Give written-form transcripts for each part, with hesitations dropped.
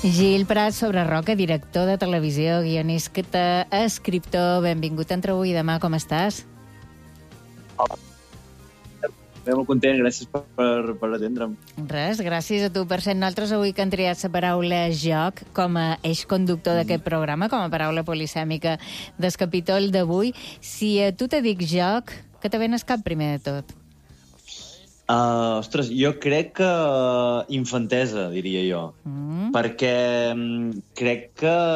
Gil Prat Sobreroca, director de televisió, guionista, escriptor. Benvingut a Entre avui i demà, com estàs? Bé, molt content, gràcies per atendre'm. Res, gràcies a tu per ser nosaltres avui que han triat la paraula joc com a eix conductor d'aquest programa, com a paraula polisèmica del capítol d'avui. Si a tu te dic joc, què te ven al cap primer de tot? Ostres, jo crec que infantesa, diria jo. Perquè crec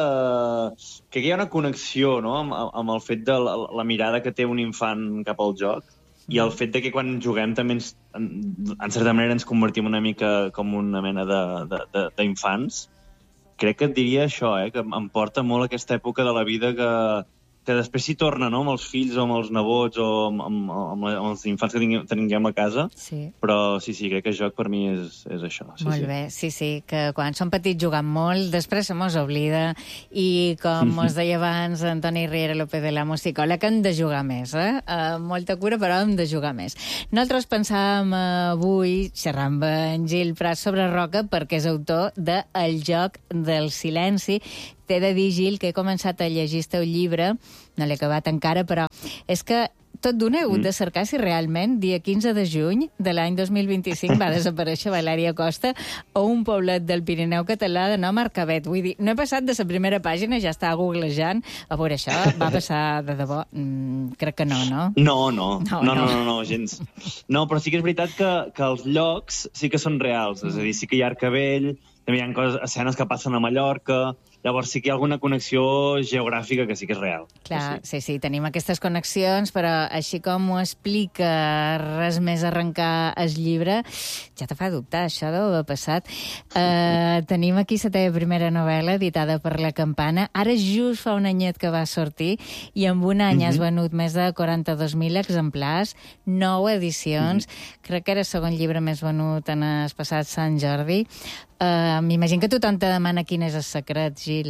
que hi ha una connexió, no?, amb el fet de la mirada que té un infant cap al joc i el fet de que quan juguem també en certa manera ens convertim una mica com una mena d'infants. Crec que et diria això, que em porta molt aquesta època de la vida que després s'hi torna, no?, amb els fills o amb els nebots o amb els infants que tinguem a casa. Sí. Però sí, crec que el joc per mi és això. Molt bé, sí, que quan som petits jugam molt, després se mos oblida i com mos deia abans Antoni Riera López de la Musicòleg, hem de jugar més, molta cura, però hem de jugar més. Nosaltres pensàvem avui xerrar amb en Gil Prat Sobreroca perquè és autor de El joc del silenci. T'he de dir, Gil, que he començat a llegir el teu llibre, no l'he acabat encara, però és que tot d'una he hagut de cercar si realment dia 15 de juny de l'any 2025 va desaparèixer Valèria Costa o un poblet del Pirineu català de nom Arcavet. Vull dir, no he passat de la primera pàgina, ja estava googlejant. A veure, això va passar de debò? Crec que no, no? No, gens. No, però sí que és veritat que els llocs sí que són reals. És a dir, sí que hi ha Arcavell, també hi ha escenes que passen a Mallorca. Llavors sí que hi ha alguna connexió geogràfica que sí que és real. Clar, sí, tenim aquestes connexions, però així com ho explica res més arrencar el llibre, ja te fa dubtar, això deu haver passat. Tenim aquí la teva primera novel·la, editada per La Campana. Ara just fa un anyet que va sortir i en un any has venut més de 42.000 exemplars, 9 edicions. Crec que era el segon llibre més venut en el passat Sant Jordi. M'imagino que tothom te demana quin és el secret, Gil.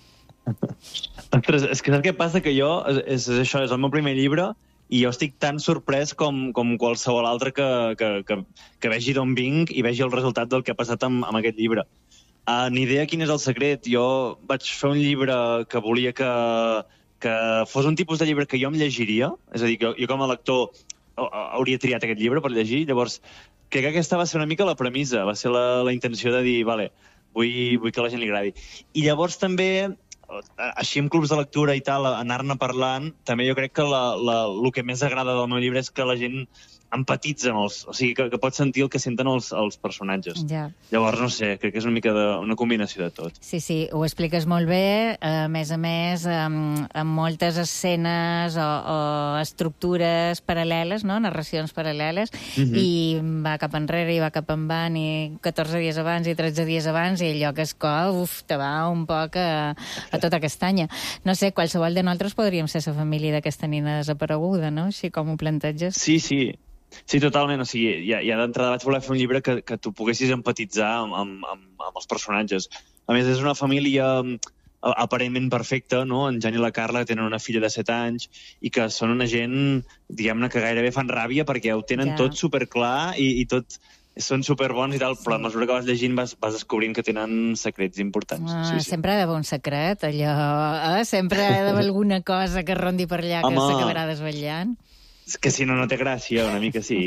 Ostres, és que saps què passa? Que jo, és això, és el meu primer llibre i jo estic tan sorprès com qualsevol altre que vegi d'on vinc i vegi el resultat del que ha passat amb aquest llibre. Ni idea quin és el secret. Jo vaig fer un llibre que volia que fos un tipus de llibre que jo em llegiria, és a dir, que jo com a lector hauria triat aquest llibre per llegir, llavors crec que aquesta va ser una mica la premissa, va ser la intenció de dir, vale, vull que a la gent li agradi. I llavors també, així en clubs de lectura i tal, anar-ne parlant, també jo crec que el que més agrada del meu llibre és que la gent empatitza o sigui, que pot sentir el que senten els personatges. Ja. Llavors, no sé, crec que és una mica una combinació de tot. Sí, ho expliques molt bé, a més, amb moltes escenes o estructures paral·leles, no?, narracions paral·leles, i va cap enrere i va cap endavant, i 14 dies abans i 13 dies abans, i allò que es cou, te va un poc a tota castanya. No sé, qualsevol de nosaltres podríem ser la família d'aquesta nina desapareguda, no?, així com ho planteges. Sí, totalment. O sigui, ja d'entrada vaig voler fer un llibre que tu poguessis empatitzar amb els personatges. A més, és una família aparentment perfecta, no? En Jan i la Carla tenen una filla de 7 anys i que són una gent, diguem-ne, que gairebé fan ràbia perquè ho tenen tot superclar i tot són superbons i tal, però a mesura que vas llegint vas descobrint que tenen secrets importants. Sempre ha d'haver un secret, allò. Sempre ha d'haver alguna cosa que rondi per allà que s'acabarà desvetllant. És que si no, no té gràcia, una mica sí.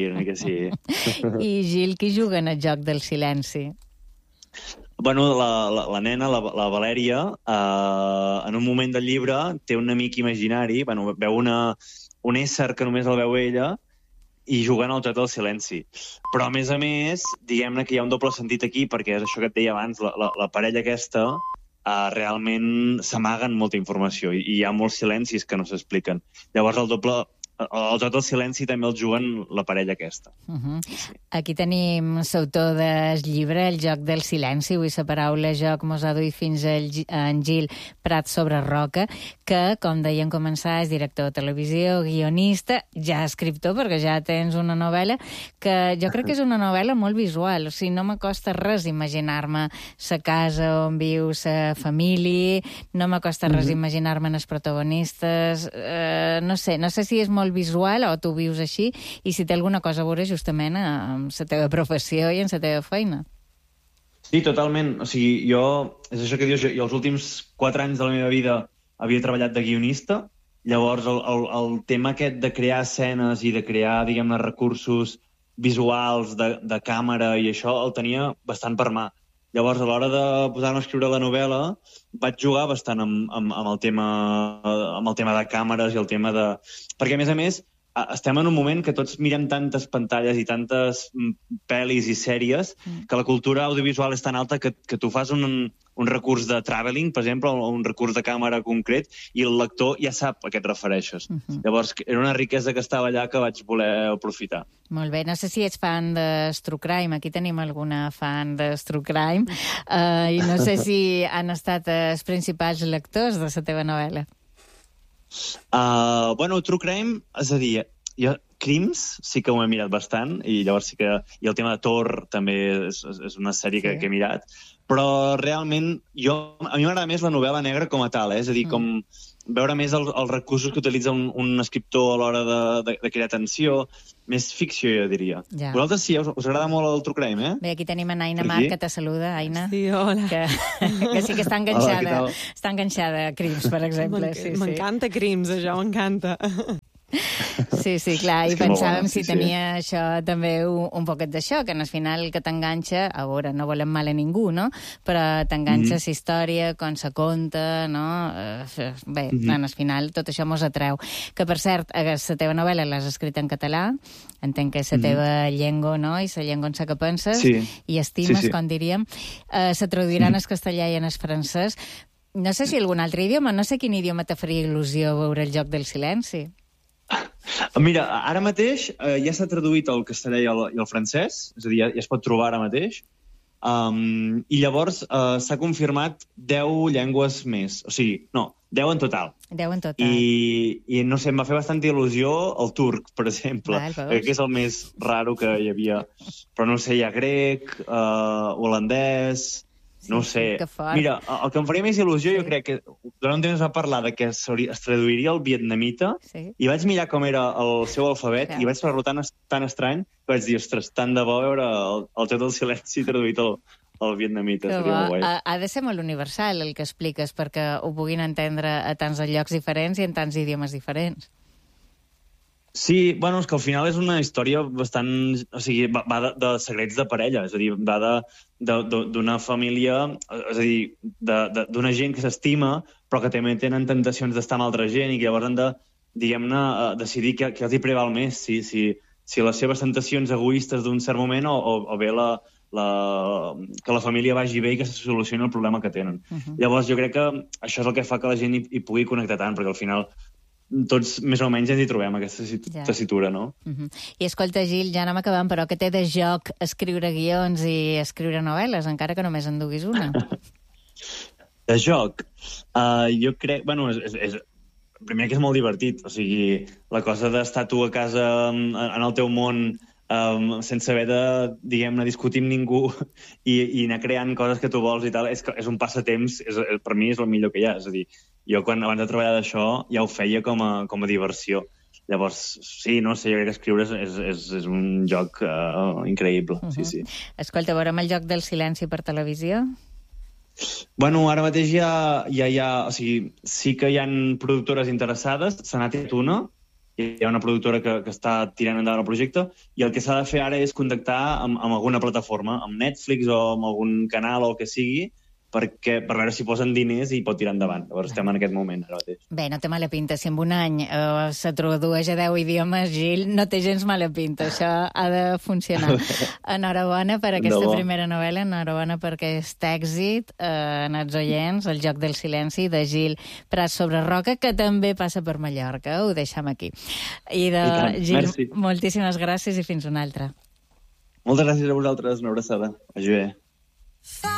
I Gil, qui juga en el joc del silenci? Bueno, la nena, la Valèria, en un moment del llibre té un amic imaginari, veu un ésser que només el veu ella i juguen al joc del silenci. Però, a més, diguem-ne que hi ha un doble sentit aquí, perquè és això que et deia abans, la parella aquesta realment s'amaguen molta informació i hi ha molts silencis que no s'expliquen. Llavors, el joc del silenci també el juguen la parella aquesta. Aquí tenim l'autor del llibre, El joc del silenci. Avui la paraula joc mos ha duit fins a en Gil Prat Sobreroca, que, com deien començar, és director de televisió, guionista, ja escriptor, perquè ja tens una novel·la, que jo crec que és una novel·la molt visual. O sigui, no m'acosta res imaginar-me la casa on viu la família, no m'acosta res imaginar-me els protagonistes, no sé si és molt visual o tu vius així i si té alguna cosa a veure justament amb la teva professió i amb la teva feina. Sí, totalment. O sigui, és això que dius, jo els últims 4 anys de la meva vida havia treballat de guionista, llavors el tema aquest de crear escenes i de crear, diguem-ne, recursos visuals de càmera i això el tenia bastant per mà. Llavors, a l'hora de posar-me a escriure la novel·la, vaig jugar bastant amb el tema de càmeres i el tema de... Perquè, a més, estem en un moment que tots mirem tantes pantalles i tantes pel·lis i sèries que la cultura audiovisual és tan alta que tu fas un recurs de traveling, per exemple, o un recurs de càmera concret, i el lector ja sap a què et refereixes. Llavors, era una riquesa que estava allà que vaig voler aprofitar. Molt bé. No sé si ets fan de True Crime. Aquí tenim alguna fan de True Crime. I no sé si han estat els principals lectors de la teva novel·la. True Crime, és a dir, jo Crims sí que ho he mirat bastant, i llavors sí que... I el tema de Thor també és una sèrie que he mirat, però realment a mi m'agrada més la novel·la negra com a tal, és a dir, com veure més els recursos que utilitza un escriptor a l'hora de crear tensió, més ficció, jo diria. Ja. Vosaltres sí, us agrada molt el True Crime, eh? Bé, aquí tenim en Aina Mar, que te saluda, Aina. Sí, hola. Que sí que està enganxada. Hola, està enganxada a Crims, per exemple. M'encanta Crims, això m'encanta. Sí, clar, i pensàvem si tenia això també un poquet d'això, que al final que t'enganxa, a veure, no volem mal a ningú, no? Però t'enganxa la història, com se conta, no? Bé, al final tot això mos atreu. Que, per cert, la teva novel·la l'has escrit en català, entenc que és la teva llengua, no? I la llengua en la que penses i estimes, com diríem. Se traduiran en castellà i en francès. No sé si algun altre idioma, no sé quin idioma te faria il·lusió veure el Joc del silenci. Mira, ara mateix ja s'ha traduït el castellà i el francès, és a dir, ja es pot trobar ara mateix, i llavors s'ha confirmat 10 llengües més, o sigui, no, 10 en total. 10 en total. I no sé, em va fer bastanta il·lusió el turc, per exemple, que és el més raro que hi havia. Però no sé, hi ha grec, holandès... No ho sé. Mira, el que em faria més il·lusió, jo crec que durant un temps va parlar de que es traduiria el vietnamita, i vaig mirar com era el seu alfabet i vaig trobar-lo tan estrany que vaig dir, ostres, tant de bo veure el Joc del silenci traduït al vietnamita. Seria molt guai. Ha de ser molt universal el que expliques perquè ho puguin entendre a tants llocs diferents i en tants idiomes diferents. Sí, és que al final és una història bastant... O sigui, va de secrets de parella, és a dir, va d'una família, és a dir, d'una gent que s'estima, però que també tenen tentacions d'estar amb altra gent i que llavors han de, diguem-ne, decidir què els hi preval més, si les seves tentacions egoistes d'un cert moment o bé que la família vagi bé i que se solucioni el problema que tenen. Llavors, jo crec que això és el que fa que la gent hi pugui connectar tant, perquè al final tots més o menys ens hi trobem, aquesta tessitura, no? I escolta, Gil, ja anem acabant, però què té de joc escriure guions i escriure novel·les, encara que només en duguis una? De joc? Jo crec... Primer que és molt divertit, o sigui, la cosa d'estar tu a casa en el teu món sense haver de, diguem-ne, discutir amb ningú i anar creant coses que tu vols i tal, és un passatemps, per mi és el millor que hi ha, és a dir, jo abans de treballar d'això ja ho feia com a diversió. Llavors, sí, no sé, jo crec que escriure és un joc increïble, sí. Escolta, veurem el Joc del silenci per televisió? Ara mateix ja hi ha... O sigui, sí que hi ha productores interessades, se n'ha tret una, hi ha una productora que està tirant endavant el projecte, i el que s'ha de fer ara és contactar amb alguna plataforma, amb Netflix o amb algun canal o el que sigui, per veure si posen diners i pot tirar endavant. Llavors estem en aquest moment ara mateix. Bé, no té mala pinta. Si en un any se tradueix a 10 idiomes, Gil, no té gens mala pinta. Això ha de funcionar. Enhorabona per aquesta primera novel·la, enhorabona per aquest èxit en els oients, El Joc del silenci, de Gil Prat sobre Roca, que també passa per Mallorca. Ho deixem aquí. I Gil, merci. Moltíssimes gràcies i fins una altra. Moltes gràcies a vosaltres. Una abraçada. Adéu.